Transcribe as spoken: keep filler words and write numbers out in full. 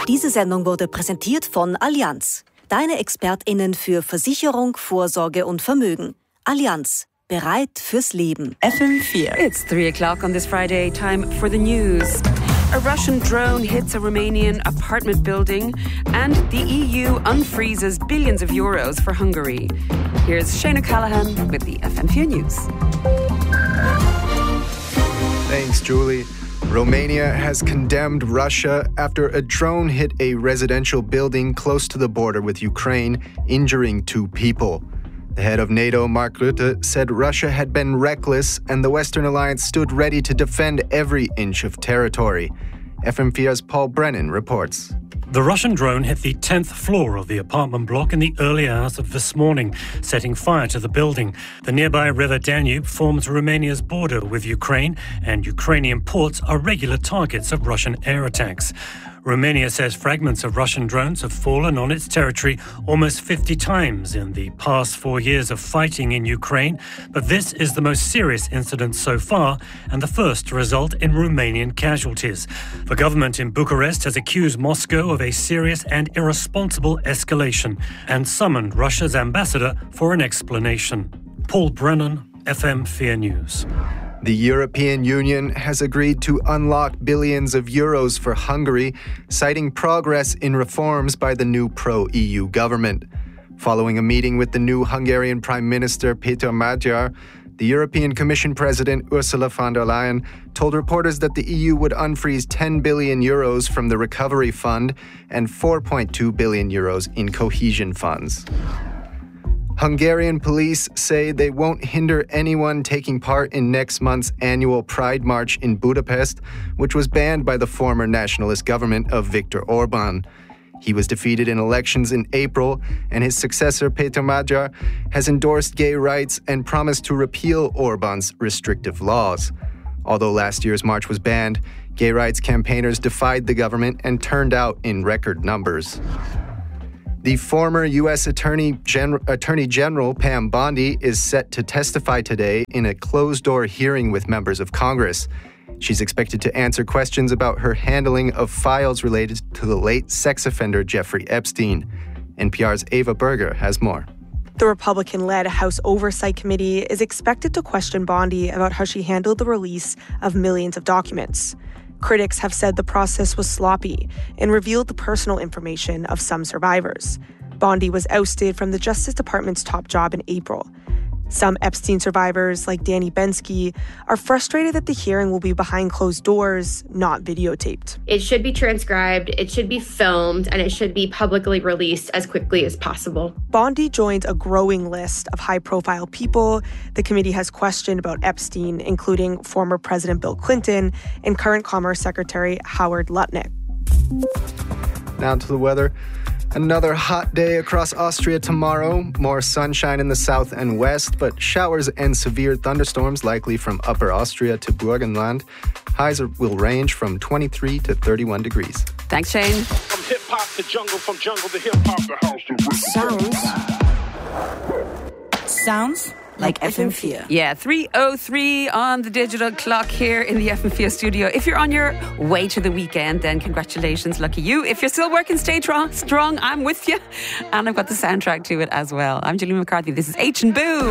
Diese Sendung wurde präsentiert von Allianz. Deine ExpertInnen für Versicherung, Vorsorge und Vermögen. Allianz. Bereit fürs Leben. F M four. It's three o'clock on this Friday. Time for the news. A Russian drone hits a Romanian apartment building, and the E U unfreezes billions of euros for Hungary. Here's Shane O'Callaghan with the F M four News. Thanks, Julie. Romania has condemned Russia after a drone hit a residential building close to the border with Ukraine, injuring two people. The head of NATO, Mark Rutte, said Russia had been reckless and the Western alliance stood ready to defend every inch of territory. F M four's Paul Brennan reports. The Russian drone hit the tenth floor of the apartment block in the early hours of this morning, setting fire to the building. The nearby river Danube forms Romania's border with Ukraine, and Ukrainian ports are regular targets of Russian air attacks. Romania says fragments of Russian drones have fallen on its territory almost fifty times in the past four years of fighting in Ukraine, but this is the most serious incident so far and the first to result in Romanian casualties. The government in Bucharest has accused Moscow of a serious and irresponsible escalation and summoned Russia's ambassador for an explanation. Paul Brennan, F M four News. The European Union has agreed to unlock billions of euros for Hungary, citing progress in reforms by the new pro-E U government. Following a meeting with the new Hungarian Prime Minister Péter Magyar, the European Commission President Ursula von der Leyen told reporters that the E U would unfreeze ten billion euros from the Recovery Fund and four point two billion euros in cohesion funds. Hungarian police say they won't hinder anyone taking part in next month's annual Pride March in Budapest, which was banned by the former nationalist government of Viktor Orban. He was defeated in elections in April, and his successor, Péter Magyar, has endorsed gay rights and promised to repeal Orban's restrictive laws. Although last year's march was banned, gay rights campaigners defied the government and turned out in record numbers. The former U S Attorney, Gen- Attorney General Pam Bondi is set to testify today in a closed-door hearing with members of Congress. She's expected to answer questions about her handling of files related to the late sex offender Jeffrey Epstein. N P R's Ava Berger has more. The Republican-led House Oversight Committee is expected to question Bondi about how she handled the release of millions of documents. Critics have said the process was sloppy and revealed the personal information of some survivors. Bondi was ousted from the Justice Department's top job in April. Some Epstein survivors, like Danny Bensky, are frustrated that the hearing will be behind closed doors, not videotaped. It should be transcribed, it should be filmed, and it should be publicly released as quickly as possible. Bondi joins a growing list of high-profile people the committee has questioned about Epstein, including former President Bill Clinton and current Commerce Secretary Howard Lutnick. Now to the weather. Another hot day across Austria tomorrow. More sunshine in the south and west, but showers and severe thunderstorms likely from Upper Austria to Burgenland. Highs are, will range from twenty-three to thirty-one degrees. Thanks, Shane. From hip-hop to jungle, from jungle to hip-hop to house to Sounds. Sounds like F M four. Yeah, three oh three on the digital clock here in the F M four studio. If you're on your way to the weekend, then congratulations, lucky you. If you're still working, stay strong, strong, I'm with you. And I've got the soundtrack to it as well. I'm Julie McCarthy. This is H and Boo.